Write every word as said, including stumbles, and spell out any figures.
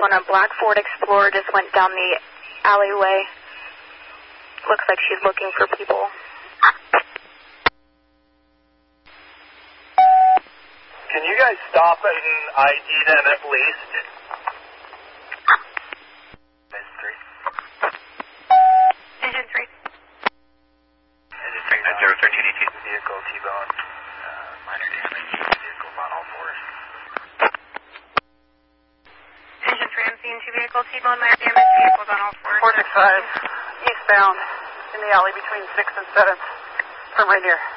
one, a black Ford Explorer just went down the alleyway. Looks like she's looking for people. Can you guys stop and I D them at least? Engine three. Engine three. nine zero thirteen eighteen. Vehicle T-bone. Uh, minor damage. Vehicle on all fours. Engine three, I'm seeing two vehicles, T-bone, minor damage, vehicles on all fours. four six five, eastbound, in the alley between sixth and seventh, from Rainier.